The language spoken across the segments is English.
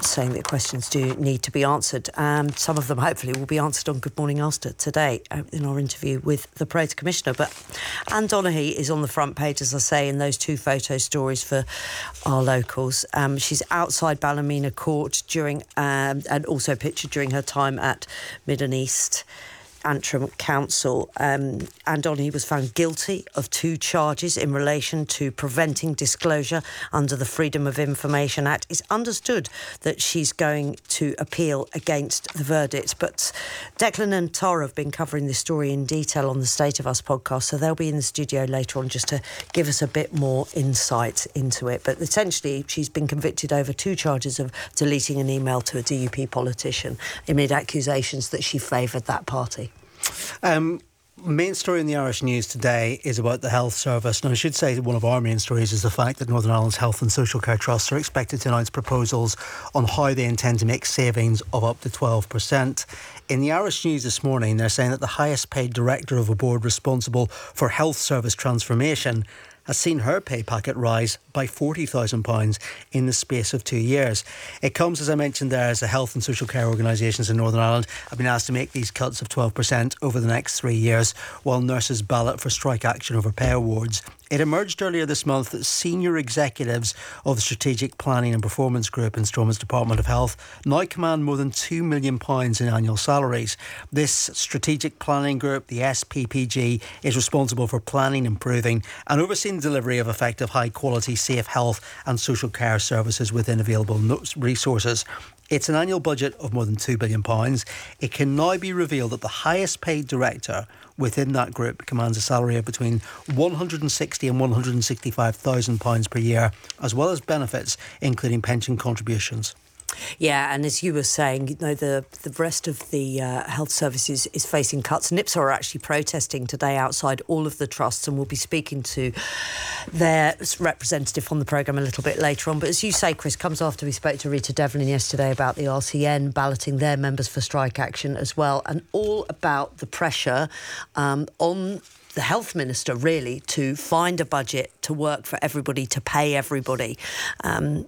saying that questions do need to be answered. Some of them hopefully will be answered on Good Morning Ulster today in our interview with the Parade Commissioner. But Anne Donaghy is on the front page, as I say, in those 2 photo stories for our locals. She's outside Ballymena Court during and also pictured during her time at Mid and East Antrim Council. Anne Donaghy was found guilty of 2 charges in relation to preventing disclosure under the Freedom of Information Act. It's understood that she's going to appeal against the verdict, but Declan and Tara have been covering this story in detail on the State of Us podcast, so they'll be in the studio later on just to give us a bit more insight into it. But essentially, she's been convicted over 2 charges of deleting an email to a DUP politician amid accusations that she favoured that party. Main story in the Irish News today is about the health service. Now, I should say that one of our main stories is the fact that Northern Ireland's Health and Social Care Trusts are expected to announce proposals on how they intend to make savings of up to 12%. In the Irish News this morning, they're saying that the highest paid director of a board responsible for health service transformation has seen her pay packet rise by £40,000 in the space of 2 years. It comes, as I mentioned there, as the health and social care organisations in Northern Ireland have been asked to make these cuts of 12% over the next 3 years, while nurses ballot for strike action over pay awards. It emerged earlier this month that senior executives of the Strategic Planning and Performance Group in Stroman's Department of Health now command more than £2 million in annual salaries. This Strategic Planning Group, the SPPG, is responsible for planning, improving and overseeing the delivery of effective, high-quality, safe health and social care services within available resources. It's an annual budget of more than £2 billion. It can now be revealed that the highest paid director within that group commands a salary of between £160,000 and £165,000 per year, as well as benefits, including pension contributions. Yeah, and as you were saying, you know, the rest of the health services is facing cuts. NIPSA are actually protesting today outside all of the trusts, and we'll be speaking to their representative on the programme a little bit later on. But as you say, Chris, comes after we spoke to Rita Devlin yesterday about the RCN balloting their members for strike action as well, and all about the pressure on the health minister, really, to find a budget to work for everybody, to pay everybody. And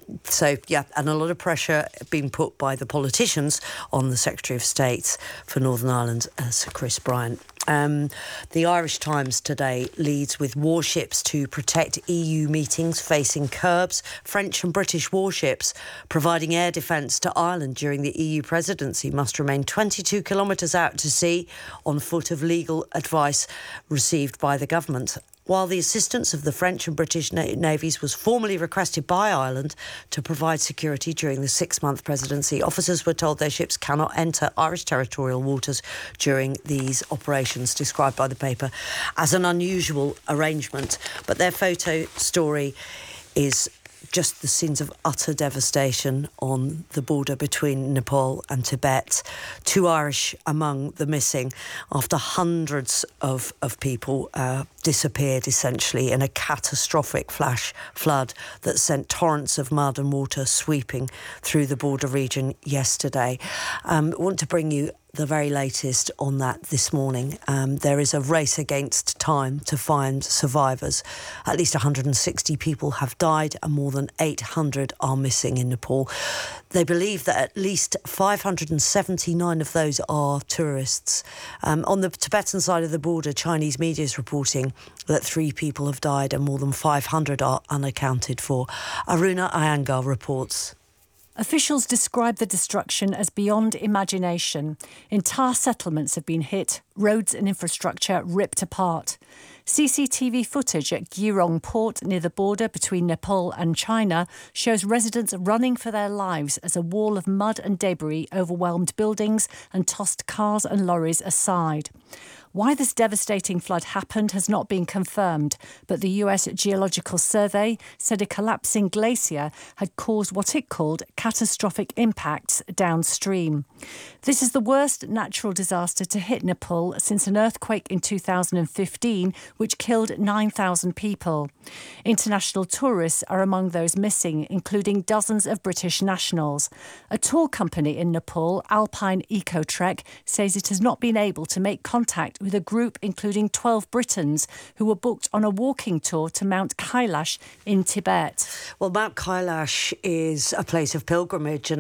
a lot of pressure being put by the politicians on the Secretary of State for Northern Ireland, Sir Chris Bryant. The Irish Times today leads with warships to protect EU meetings facing curbs. French and British warships providing air defence to Ireland during the EU presidency must remain 22 kilometres out to sea on foot of legal advice received by the government. While the assistance of the French and British navies was formally requested by Ireland to provide security during the 6-month presidency, officers were told their ships cannot enter Irish territorial waters during these operations, described by the paper as an unusual arrangement. But their photo story is just the scenes of utter devastation on the border between Nepal and Tibet. 2 Irish among the missing after hundreds of people disappeared, essentially, in a catastrophic flash flood that sent torrents of mud and water sweeping through the border region yesterday. I want to bring you the very latest on that this morning. There is a race against time to find survivors. At least 160 people have died and more than 800 are missing in Nepal. They believe that at least 579 of those are tourists. On the Tibetan side of the border, Chinese media is reporting that 3 people have died and more than 500 are unaccounted for. Aruna Iyengar reports. Officials describe the destruction as beyond imagination. Entire settlements have been hit, roads and infrastructure ripped apart. CCTV footage at Girong port near the border between Nepal and China shows residents running for their lives as a wall of mud and debris overwhelmed buildings and tossed cars and lorries aside. Why this devastating flood happened has not been confirmed, but the US Geological Survey said a collapsing glacier had caused what it called catastrophic impacts downstream. This is the worst natural disaster to hit Nepal since an earthquake in 2015, which killed 9,000 people. International tourists are among those missing, including dozens of British nationals. A tour company in Nepal, Alpine Ecotrek, says it has not been able to make contact with a group including 12 Britons who were booked on a walking tour to Mount Kailash in Tibet. Well, Mount Kailash is a place of pilgrimage, and